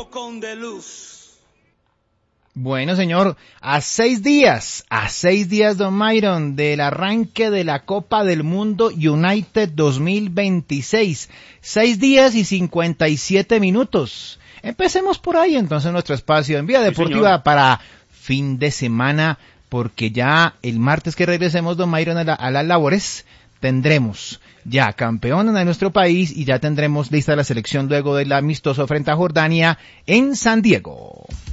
pocón de luz. Bueno, señor, a 6 días, don Myron, del arranque de la Copa del Mundo United 2026. 6 días y 57 minutos. Empecemos por ahí entonces nuestro espacio en Vía Deportiva, sí, para fin de semana, porque ya el martes que regresemos, don Myron, a las labores, tendremos ya campeón de nuestro país y ya tendremos lista la selección luego del amistoso frente a Jordania en San Diego.